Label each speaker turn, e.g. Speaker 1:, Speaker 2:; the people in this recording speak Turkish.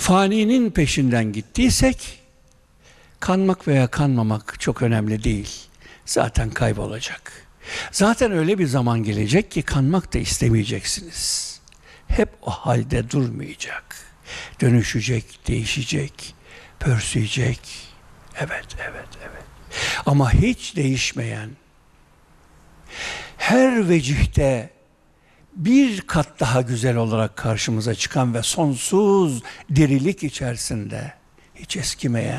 Speaker 1: Faninin peşinden gittiysek, kanmak veya kanmamak çok önemli değil. Zaten kaybolacak. Zaten öyle bir zaman gelecek ki kanmak da istemeyeceksiniz. Hep o halde durmayacak. Dönüşecek, değişecek, pörsüyecek. Evet. Ama hiç değişmeyen, her vecihte bir kat daha güzel olarak karşımıza çıkan ve sonsuz dirilik içerisinde hiç eskimeyen,